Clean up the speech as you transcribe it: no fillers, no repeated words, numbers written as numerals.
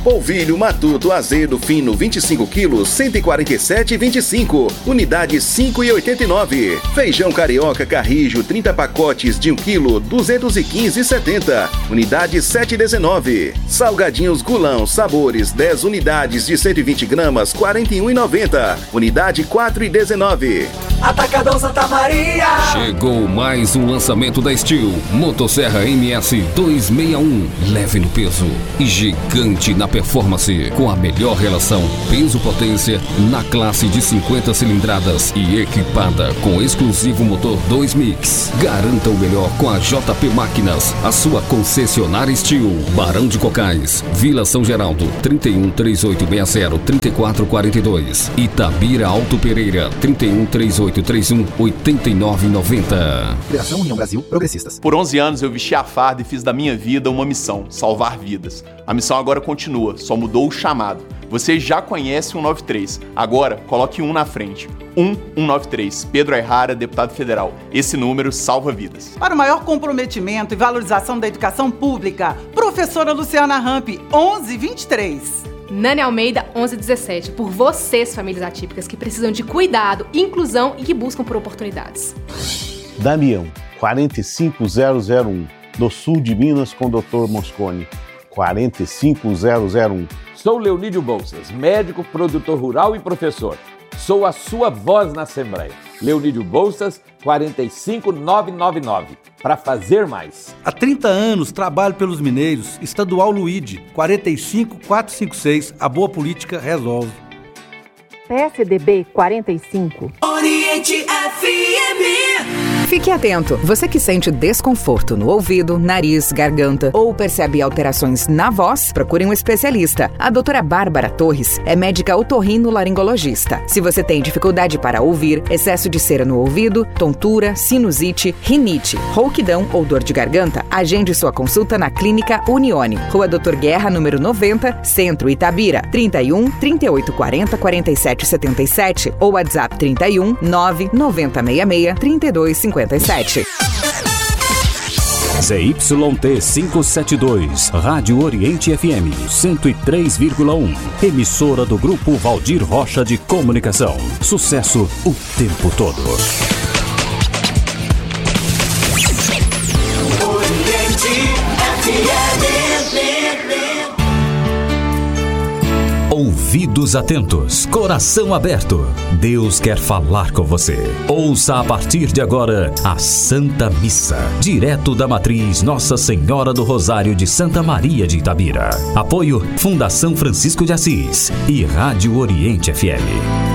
Polvilho matuto azedo fino 25 kg, 147,25. Unidade 5,89. Feijão carioca carrijo 30 pacotes de 1 kg, 215,70. Unidade 7,19. Salgadinhos Gulão sabores 10 unidades de 120 gramas, 41,90. Unidade 4,19. Atacadão Santa Maria. Chegou mais um lançamento da Steel. Motosserra MS 261. Leve no peso e gigante na performance, com a melhor relação peso-potência na classe de 50 cilindradas e equipada com exclusivo motor 2 Mix. Garanta o melhor com a JP Máquinas, a sua concessionária Steel. Barão de Cocais, Vila São Geraldo, 313860-3442. Itabira Alto Pereira, 313831-8990. Federação União Brasil Progressistas. Por 11 anos eu vesti a farda e fiz da minha vida uma missão: salvar vidas. A missão agora continua, só mudou o chamado. Você já conhece o 193, agora coloque um na frente. 193, Pedro Ayrara, deputado federal. Esse número salva vidas. Para o maior comprometimento e valorização da educação pública, professora Luciana Ramp, 1123. Nani Almeida, 1117, por vocês, famílias atípicas, que precisam de cuidado, inclusão e que buscam por oportunidades. Damião, 45001, do sul de Minas, com o Dr. Moscone, 45001. Sou Leonídio Bolsas, médico, produtor rural e professor. Sou a sua voz na Assembleia. Leonídio Bolsas, 45999, para fazer mais. Há 30 anos trabalho pelos mineiros. Estadual Luíde, 45456, a boa política resolve. PSDB 45. Oriente FM. Fique atento, você que sente desconforto no ouvido, nariz, garganta ou percebe alterações na voz, procure um especialista. A doutora Bárbara Torres é médica otorrino-laringologista. Se você tem dificuldade para ouvir, excesso de cera no ouvido, tontura, sinusite, rinite, rouquidão ou dor de garganta, agende sua consulta na Clínica Unione, Rua Doutor Guerra, número 90, Centro Itabira, 31 3840 4777 ou WhatsApp 31 99066 3257. ZYT 572, Rádio Oriente FM 103,1. Emissora do Grupo Valdir Rocha de Comunicação. Sucesso o tempo todo. Oriente FM. Ouvidos atentos, coração aberto. Deus quer falar com você. Ouça a partir de agora a Santa Missa, direto da Matriz Nossa Senhora do Rosário de Santa Maria de Itabira. Apoio Fundação Francisco de Assis e Rádio Oriente FM.